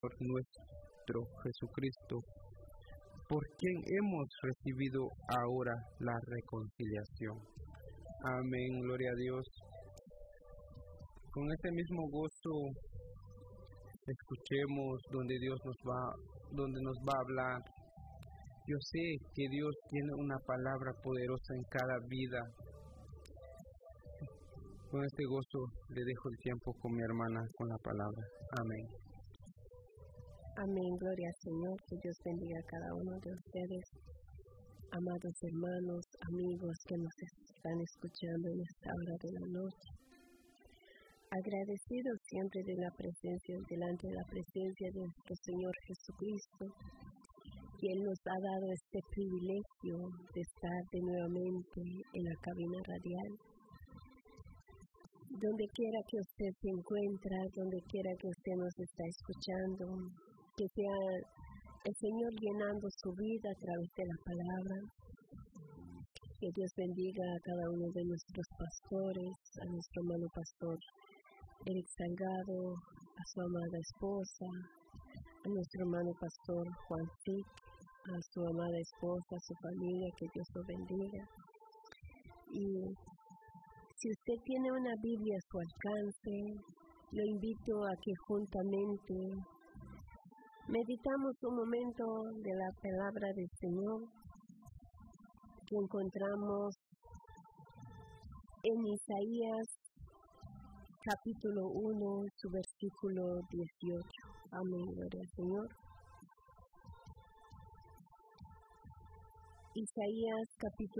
nuestro Jesucristo, por quien hemos recibido ahora la reconciliación. Amén, gloria a Dios. Con este mismo gozo, escuchemos donde Dios nos va a hablar. Yo sé que Dios tiene una palabra poderosa en cada vida. Con este gozo le dejo el tiempo con mi hermana con la palabra. Amén. Amén, gloria al Señor, que Dios bendiga a cada uno de ustedes, amados hermanos, amigos que nos están escuchando en esta hora de la noche. Agradecidos siempre delante de la presencia de nuestro Señor Jesucristo, quien nos ha dado este privilegio de estar de nuevamente en la cabina radial. Donde quiera que usted se encuentre, donde quiera que usted nos está escuchando, que sea el Señor llenando su vida a través de la palabra. Que Dios bendiga a cada uno de nuestros pastores, a nuestro hermano pastor Eric Salgado, a su amada esposa, a nuestro hermano pastor Juan Sic, a su amada esposa, a su familia, que Dios lo bendiga. Y si usted tiene una Biblia a su alcance, lo invito a que juntamente meditamos un momento de la palabra del Señor que encontramos en Isaías capítulo 1, su versículo 18. Amén, gloria al Señor. Isaías capítulo